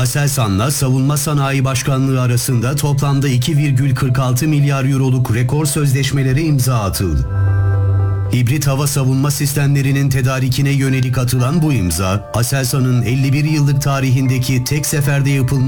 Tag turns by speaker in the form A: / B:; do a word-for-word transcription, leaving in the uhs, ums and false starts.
A: Aselsan'la Savunma Sanayi Başkanlığı arasında toplamda iki virgül kırk altı milyar euroluk rekor sözleşmelere imza atıldı. Hibrit hava savunma sistemlerinin tedarikine yönelik atılan bu imza, Aselsan'ın elli bir yıllık tarihindeki tek seferde yapılmış